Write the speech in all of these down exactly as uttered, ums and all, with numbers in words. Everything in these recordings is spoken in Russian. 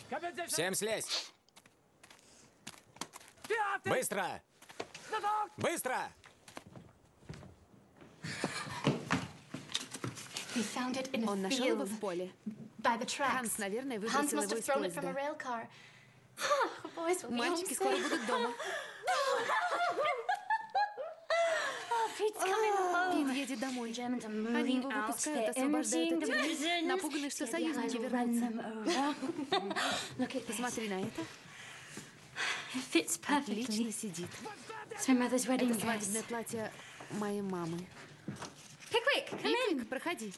Всем слезть! Быстро! Быстро! Он нашел его в поле. Ханс, наверное, выбросил его из поезда. Мальчики скоро будут дома. Пит едет домой. Они его выпускают, освобождают от тюрьмы, напуганы, что союзники вернутся. Посмотри на это. Отлично сидит. Это свадебное платье моей мамы. Пиквик, проходи.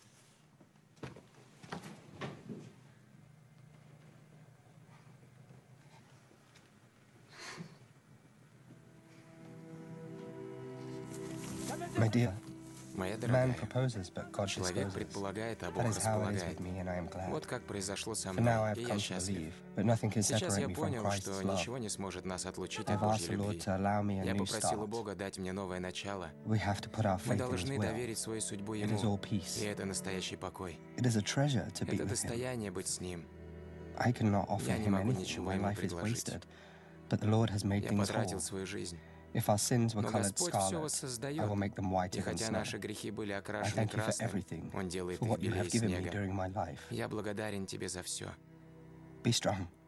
My dear, Моя man дорогая, proposes, but God человек disposes. предполагает, а That Бог is how it is располагает. with me, and I am glad. Вот как произошло со For now, мной, I и have я come to счастлив. believe, but nothing can Сейчас separate я me from понял, что Christ's love. ничего не сможет нас отлучить I've от asked Божьей the Lord любви. to allow me a Я new попросил у start. Бога дать мне новое начало. We have to put our Мы faith in His должны will. доверить свою судьбу It is all Ему, peace. и это настоящий покой. It is a treasure to be Это with Him. достояние быть с Ним. I cannot offer Я не Him могу anything. ничего My Ему life is предложить. wasted. But the Lord has made Я things потратил whole. свою жизнь. If our sins were Но colored Господь все scarlet, I воссоздает. will make them И whiter than хотя snow. наши грехи были I окрашены thank you for красным, everything, Он делает for их what you белее have given me снега. during my life. Я благодарен Тебе за все. Be strong.